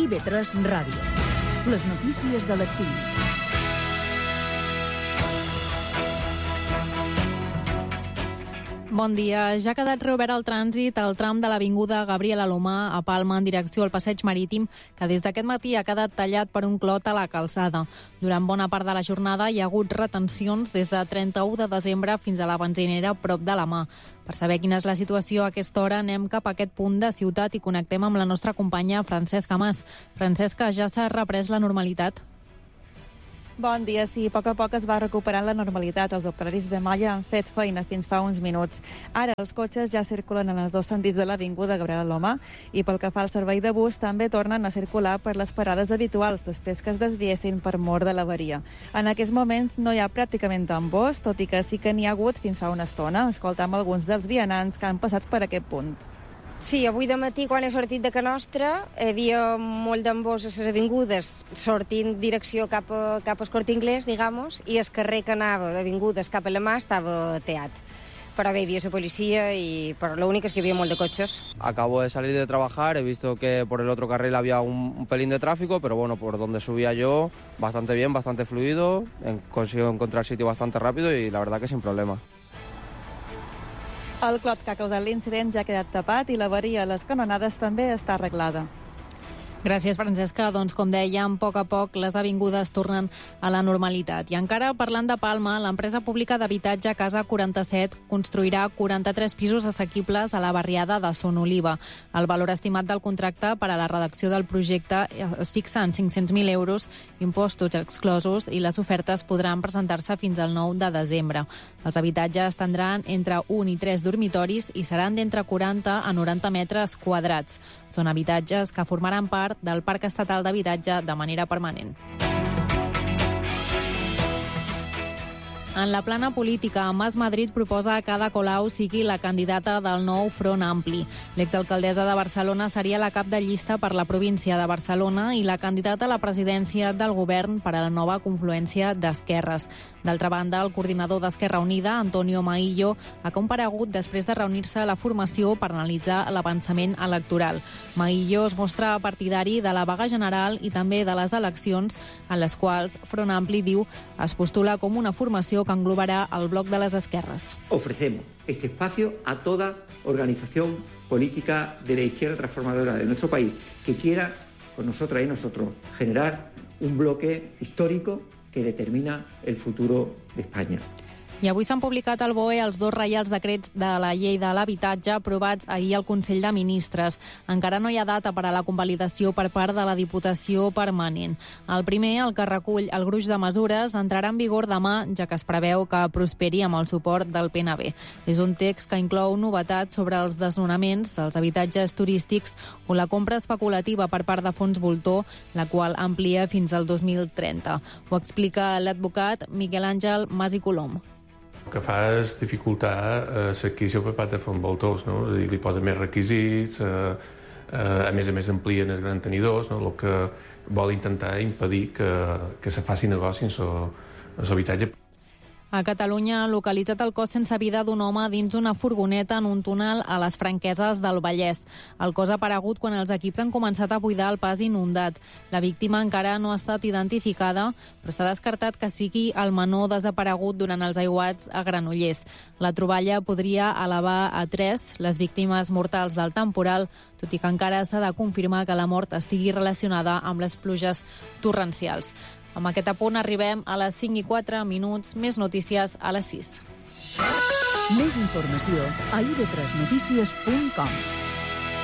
IB3 Ràdio. Les notícies de l'exili. Bon dia. Ja ha quedat reobert el trànsit al tram de l'avinguda Gabriel Alomar a Palma en direcció al passeig marítim, que des d'aquest matí ha quedat tallat per un clot a la calçada. Durant bona part de la jornada hi ha hagut retencions des de 31 de desembre fins a la benzinera prop de la Mà. Per saber quina és la situació a aquesta hora, anem cap a aquest punt de ciutat i connectem amb la nostra companya Francesca Mas. Francesca, ja s'ha reprès la normalitat? Bon dia, sí, a poc es va recuperant la normalitat. Els operaris de malla han fet feina fins fa uns minuts. Ara els cotxes ja circulen en els dos sentits de l'avinguda Gabriel Alomar i pel que fa al servei de bus també tornen a circular per les parades habituals després que es desviessin per mor de l'avaria. En aquests moments no hi ha pràcticament tambors, tot i que sí que n'hi ha hagut fins fa una estona. Escoltam alguns dels vianants que han passat per aquest punt. Sí, avui de matí, quan he sortit de Can Nostra, hi havia molt d'embós a les avingudes, sortint direcció cap al Corte Inglés, digamos, i el carrer que anava d'avingudes cap a la Mà estava teat. Però bé, hi havia la policia, però l'únic és que hi havia molt de cotxes. Acabo de salir de trabajar, he visto que por el otro carril había un pelín de tráfico, pero bueno, por donde subía yo, bastante bien, bastante fluido, consigo encontrar sitio bastante rápido y la verdad que sin problema. El clot que ha causat l'incident ja ha quedat tapat i l'avaria a les canonades també està arreglada. Gràcies, Francesca. Doncs, com dèiem, a poc les avingudes tornen a la normalitat. I encara parlant de Palma, l'empresa pública d'habitatge Casa 47 construirà 43 pisos assequibles a la barriada de Son Oliva. El valor estimat del contracte per a la redacció del projecte es fixa en 500.000 euros, impostos exclosos, i les ofertes podran presentar-se fins al 9 de desembre. Els habitatges tindran entre 1 i 3 dormitoris i seran d'entre 40 a 90 metres quadrats. Són habitatges que formaran part del Parc Estatal d'Habitatge de manera permanent. En la plana política, Mas Madrid proposa que Ada Colau sigui la candidata del nou Front Ampli. L'exalcaldessa de Barcelona seria la cap de llista per la província de Barcelona i la candidata a la presidència del govern per a la nova confluència d'esquerres. D'altra banda, el coordinador d'Esquerra Unida, Antonio Maillo, ha comparegut després de reunir-se a la formació per analitzar l'avançament electoral. Maillo es mostra partidari de la vaga general i també de les eleccions, en les quals Front Ampli, diu, es postula com una formació que englobarà el bloc de les esquerres. Ofrecemos este espacio a toda organización política de la izquierda transformadora de nuestro país que quiera, con nosotras y nosotros, generar un bloque histórico que determina el futuro de España. I avui s'han publicat al BOE els 2 reials decrets de la llei de l'habitatge aprovats ahir al Consell de Ministres. Encara no hi ha data per a la convalidació per part de la Diputació Permanent. El primer, el que recull el gruix de mesures, entrarà en vigor demà, ja que es preveu que prosperi amb el suport del PNB. És un text que inclou novetats sobre els desnonaments, els habitatges turístics o la compra especulativa per part de fons voltor, la qual amplia fins al 2030. Ho explica l'advocat Miquel Àngel Mas i Colom. El que fa és dificultar l'adquisició per part de fons voltors, no? És a dir, li posa més requisits, a més amplien els grans tenidors, no? El que vol intentar impedir que se faci negoci en l'habitatge. A Catalunya ha localitzat el cos sense vida d'un home dins una furgoneta en un túnel a les Franqueses del Vallès. El cos ha aparegut quan els equips han començat a buidar el pas inundat. La víctima encara no ha estat identificada, però s'ha descartat que sigui el menor desaparegut durant els aiguats a Granollers. La troballa podria elevar a 3 les víctimes mortals del temporal, tot i que encara s'ha de confirmar que la mort estigui relacionada amb les pluges torrencials. Amb aquest apunt arribem a les 5:04. Més notícies a les 6. Més informació a ib3notícies.com.